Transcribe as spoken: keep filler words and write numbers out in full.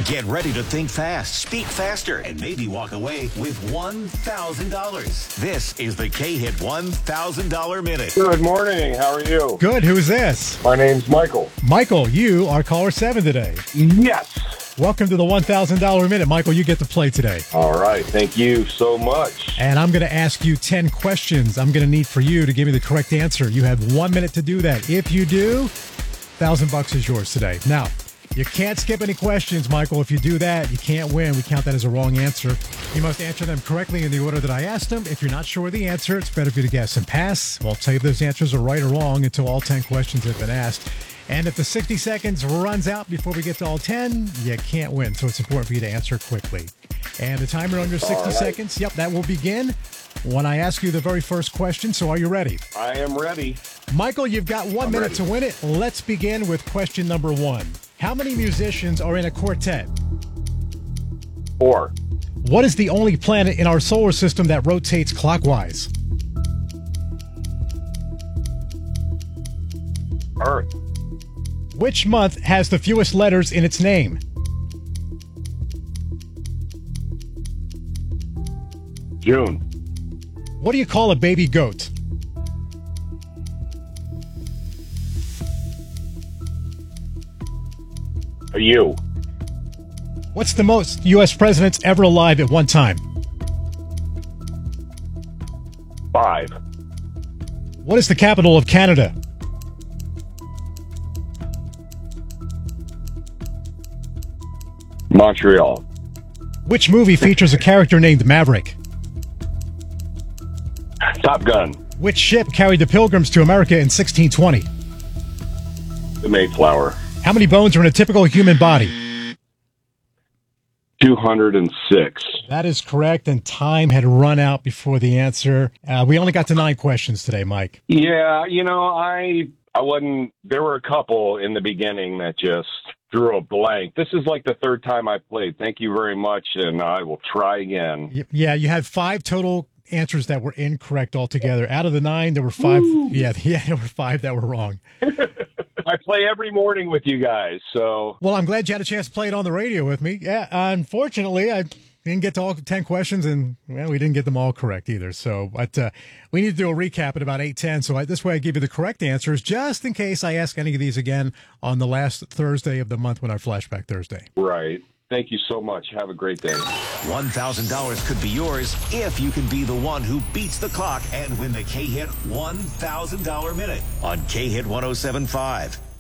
Get ready to think fast, speak faster, and maybe walk away with one thousand dollars. This is the K-Hit one thousand dollar Minute. Good morning. How are you? Good. Who's this? My name's Michael. Michael, you are caller seven today. Yes. Welcome to the one thousand dollar Minute. Michael, you get to play today. All right. Thank you so much. And I'm going to ask you ten questions. I'm going to need for you to give me the correct answer. You have one minute to do that. If you do, thousand bucks is yours today. Now, you can't skip any questions, Michael. If you do that, you can't win. We count that as a wrong answer. You must answer them correctly in the order that I asked them. If you're not sure of the answer, it's better for you to guess and pass. Well, I'll tell you if those answers are right or wrong until all ten questions have been asked. And if the sixty seconds runs out before we get to all ten, you can't win. So it's important for you to answer quickly. And the timer under sixty right. seconds, yep, that will begin when I ask you the very first question. So are you ready? I am ready. Michael, you've got one I'm minute ready. to win it. Let's begin with question number one. How many musicians are in a quartet? Four. What is the only planet in our solar system that rotates clockwise? Earth. Which month has the fewest letters in its name? June. What do you call a baby goat? A U. What's the most U S presidents ever alive at one time? Five. What is the capital of Canada? Montreal. Which movie features a character named Maverick? Top Gun. Which ship carried the Pilgrims to America in sixteen twenty? The Mayflower. How many bones are in a typical human body? two hundred six. That is correct, and time had run out before the answer. Uh, we only got to nine questions today, Mike. Yeah, you know, I I wasn't. There were a couple in the beginning that just drew a blank. This is like the third time I played. Thank you very much, and I will try again. Y- Yeah, you had five total answers that were incorrect altogether. Out of the nine, there were five. Ooh. Yeah, yeah, there were five that were wrong. I play every morning with you guys, so Well, I'm glad you had a chance to play it on the radio with me. Yeah, unfortunately, I didn't get to all ten questions, and well, we didn't get them all correct either. So, but uh, we need to do a recap at about eight ten. So I, this way, I give you the correct answers, just in case I ask any of these again on the last Thursday of the month when our Flashback Thursday. right. Thank you so much. Have a great day. one thousand dollars could be yours if you can be the one who beats the clock and win the K-Hit one thousand dollar Minute on K-Hit one oh seven point five.